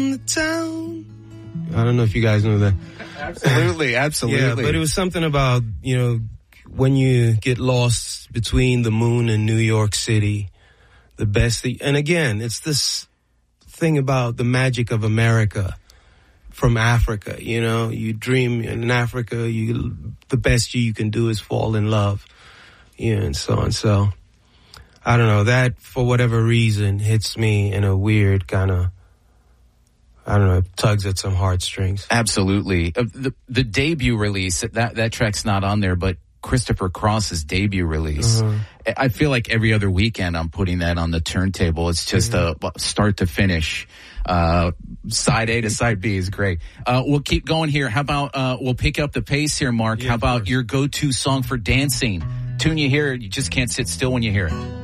the town. I don't know if you guys know that. Absolutely. Yeah, but it was something about, when you get lost between the moon and New York City, the best thing. And again, it's this thing about the magic of America from Africa. You dream in Africa, the best you can do is fall in love. And so on. So I don't know, that for whatever reason hits me in a weird kind of, I don't know, it tugs at some heartstrings. Absolutely. The debut release, that track's not on there, but Christopher Cross's debut release. I feel like every other weekend I'm putting that on the turntable. It's just a start to finish. Side A to side B is great. We'll keep going here. How about we'll pick up the pace here, Mark? Yeah, how about your go-to song for dancing? Tune you hear it, you just can't sit still when you hear it.